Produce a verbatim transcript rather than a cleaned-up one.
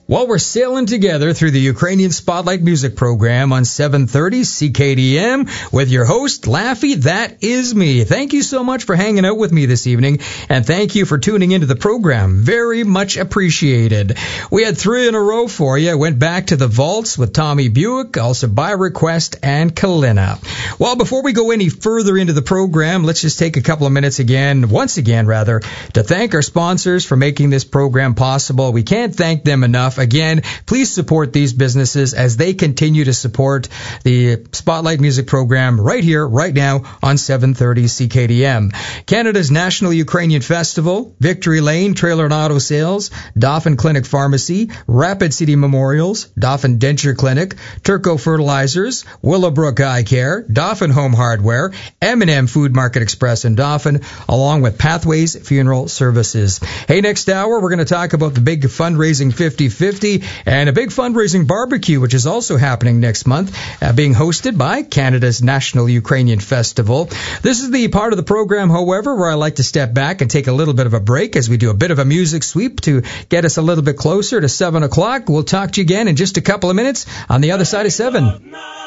Well, we're sailing together through the Ukrainian Spotlight Music Program on seven thirty C K D M with your host, Laffy. That is me. Thank you so much for hanging out with me this evening, and thank you for tuning into the program. Very much appreciated. We had three in a row for you. Went back to the vaults with Tommy Buick, also By Request, and Kalina. Well, before we go any further into the program, let's just take a couple of minutes again, once again rather, to thank our sponsors for making this program possible. We can't thank them enough. Again, please support these businesses as they continue to support the Spotlight Music Program right here, right now on seven thirty C K D M. Canada's National Ukrainian Festival, Victory Lane Trailer and Auto Sales, Dauphin Clinic Pharmacy, Rapid City Memorials, Dauphin Denture Clinic, Turco Fertilizers, Willowbrook Eye Care, Dauphin Home Hardware, M and M Food Market Express in Dauphin, along with Pathways Funeral Services. Hey, next hour, we're going to talk about the big fundraising fifty fifty and a big fundraising barbecue, which is also happening next month, uh, being hosted by Canada's National Ukrainian Festival. This is the part of the program, however, where I like to step back and take a little bit of a break as we do a bit of a music sweep to get us a little bit closer to seven o'clock. We'll talk to you again in just a couple of minutes on the other side of seven.